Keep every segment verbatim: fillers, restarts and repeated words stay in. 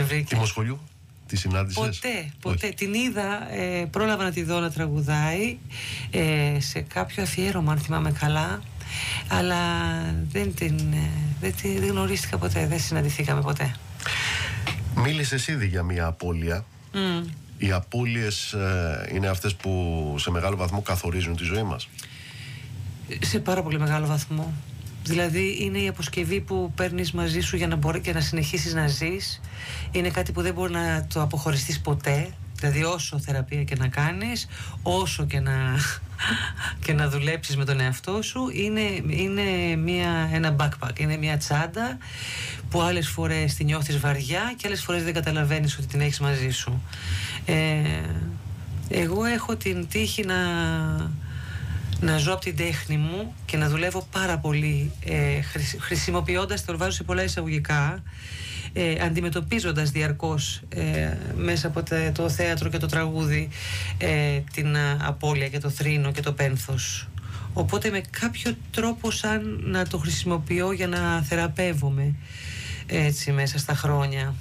βρήκε. Τη Μοσχολιού, τη συνάντησες? Ποτέ, ποτέ. Όχι. Την είδα, ε, πρόλαβα να τη δω να τραγουδάει ε, σε κάποιο αφιέρωμα, αν θυμάμαι καλά. Αλλά δεν την, δεν την δεν γνωρίστηκα ποτέ, δεν συναντηθήκαμε ποτέ. Μίλησες ήδη για μια απώλεια. Mm. Οι απώλειες ε, είναι αυτές που σε μεγάλο βαθμό καθορίζουν τη ζωή μας. Σε πάρα πολύ μεγάλο βαθμό. Δηλαδή είναι η αποσκευή που παίρνεις μαζί σου για να μπορεί και να συνεχίσεις να ζεις. Είναι κάτι που δεν μπορεί να το αποχωριστείς ποτέ. Δηλαδή όσο θεραπεία και να κάνεις, όσο και να, και να δουλέψεις με τον εαυτό σου, είναι, είναι μια, ένα backpack, είναι μια τσάντα που άλλες φορές τη νιώθεις βαριά και άλλες φορές δεν καταλαβαίνεις ότι την έχεις μαζί σου. Ε, εγώ έχω την τύχη να, να ζω από την τέχνη μου και να δουλεύω πάρα πολύ, ε, χρησιμοποιώντας, το βάζω σε πολλά εισαγωγικά, Ε, αντιμετωπίζοντας διαρκώς ε, μέσα από το θέατρο και το τραγούδι ε, την α, απώλεια και το θρήνο και το πένθος. Οπότε με κάποιο τρόπο σαν να το χρησιμοποιώ για να θεραπεύομαι έτσι μέσα στα χρόνια.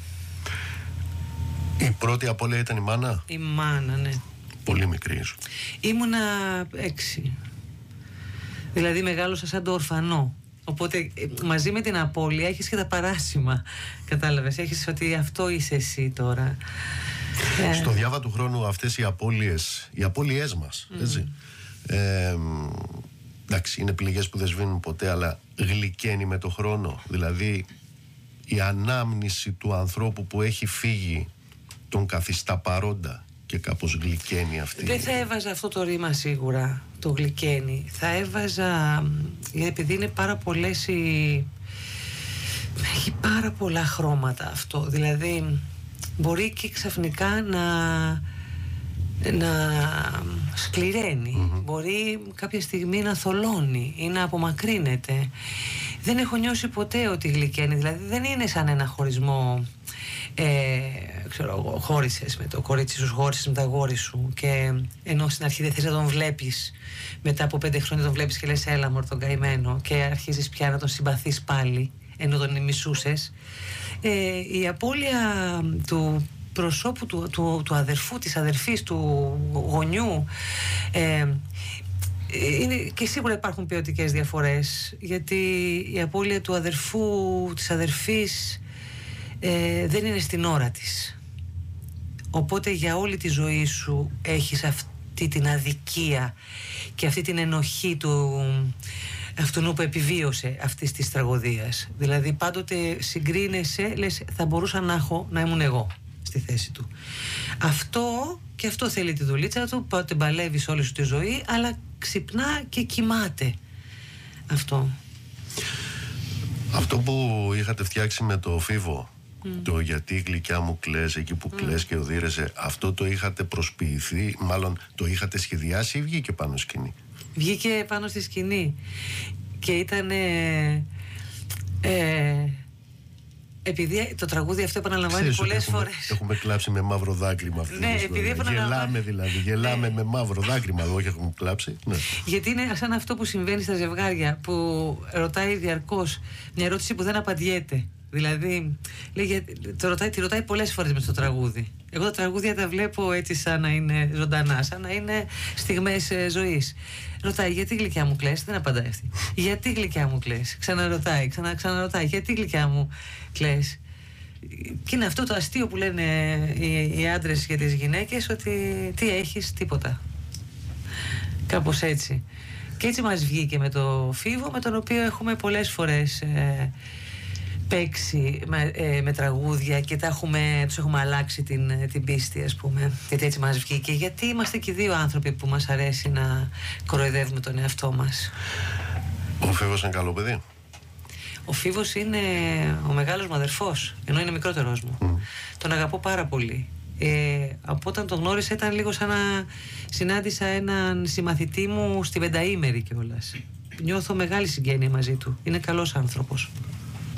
Η πρώτη απώλεια ήταν η μάνα? Η μάνα, ναι. Πολύ μικρή σου? Ήμουνα έξι. Δηλαδή μεγάλωσα σαν το ορφανό. Οπότε μαζί με την απώλεια έχεις και τα παράσημα. Κατάλαβες, έχεις ότι αυτό είσαι εσύ τώρα. Στο διάβα του χρόνου αυτές οι απώλειες, οι απώλειές μας, mm. έτσι, ε, εντάξει, είναι πληγές που δεν σβήνουν ποτέ, αλλά γλυκαίνει με το χρόνο. Δηλαδή η ανάμνηση του ανθρώπου που έχει φύγει τον καθιστά παρόντα και κάπως γλυκαίνει αυτή. Δεν θα έβαζα αυτό το ρήμα σίγουρα, το γλυκαίνει. Θα έβαζα, επειδή είναι πάρα πολλές οι... έχει πάρα πολλά χρώματα αυτό. Δηλαδή μπορεί και ξαφνικά να, να σκληραίνει. Mm-hmm. Μπορεί κάποια στιγμή να θολώνει ή να απομακρύνεται. Δεν έχω νιώσει ποτέ ότι γλυκαίνει. Δηλαδή δεν είναι σαν ένα χωρισμό. Ε, ξέρω εγώ, χώρισες με το κορίτσι σου, χώρισες με τα αγόρι σου και ενώ στην αρχή δεν θες να τον βλέπεις, μετά από πέντε χρόνια τον βλέπεις και λες έλα μωρ τον καημένο και αρχίζεις πια να τον συμπαθείς πάλι ενώ τον μισούσες. Ε, η απώλεια του προσώπου του, του, του αδερφού, της αδερφής, του γονιού, ε, είναι, και σίγουρα υπάρχουν ποιοτικές διαφορές, γιατί η απώλεια του αδερφού, της αδερφής Ε, δεν είναι στην ώρα της. Οπότε για όλη τη ζωή σου έχεις αυτή την αδικία και αυτή την ενοχή του αυτού που επιβίωσε αυτής της τραγωδίας. Δηλαδή πάντοτε συγκρίνεσαι, λες θα μπορούσα να έχω, να ήμουν εγώ στη θέση του. Αυτό και αυτό θέλει τη δουλίτσα του, πάτε μπαλεύεις όλη σου τη ζωή, αλλά ξυπνά και κοιμάται αυτό. Αυτό που είχατε φτιάξει με το Φίβο, Mm. το γιατί γλυκιά μου κλαις, εκεί που mm. κλαις και οδύρεσαι, αυτό το είχατε προσποιηθεί, μάλλον το είχατε σχεδιάσει ή βγήκε πάνω σκηνή? Βγήκε πάνω στη σκηνή και ήταν ε, ε, επειδή το τραγούδι αυτό επαναλαμβάνει πολλές έχουμε, φορές. Έχουμε κλάψει με μαύρο δάκρυ με αυτή. Ναι, επειδή επαναλαμβάνει. Γελάμε δηλαδή, γελάμε ναι. με μαύρο δάκρυμα εδώ, όχι έχουμε κλάψει. Ναι. Γιατί είναι σαν αυτό που συμβαίνει στα ζευγάρια, που ρωτάει διαρκώς μια ερώτηση που δεν απαντιέται. Δηλαδή, λέει, το ρωτάει, τη ρωτάει πολλές φορές μες στο τραγούδι. Εγώ τα τραγούδια τα βλέπω έτσι σαν να είναι ζωντανά, σαν να είναι στιγμές ε, ζωής. Ρωτάει, γιατί γλυκιά μου κλαις? Δεν απαντάει αυτή. Γιατί γλυκιά μου κλαις? Ξαναρωτάει, ξανα, ξαναρωτάει, γιατί γλυκιά μου κλαις? Και είναι αυτό το αστείο που λένε οι, οι άντρες για τις γυναίκες, ότι τι έχεις, τίποτα. Κάπως έτσι. Και έτσι μας βγήκε με το Φίβο, με τον οποίο έχουμε πολλές φορές ε, παίξει με, ε, με τραγούδια και τα έχουμε, τους έχουμε αλλάξει την, την πίστη, ας πούμε. Γιατί έτσι μας βγήκε. Γιατί είμαστε και δύο άνθρωποι που μας αρέσει να κοροϊδεύουμε τον εαυτό μας. Ο Φίβος είναι καλό παιδί? Ο Φίβος είναι ο μεγάλος μου αδερφός, ενώ είναι μικρότερος μου. Mm. Τον αγαπώ πάρα πολύ. Ε, από όταν τον γνώρισα ήταν λίγο σαν να συνάντησα έναν συμμαθητή μου στην πενταήμερη κιόλας. Νιώθω μεγάλη συγγένεια μαζί του. Είναι καλός άνθρωπος.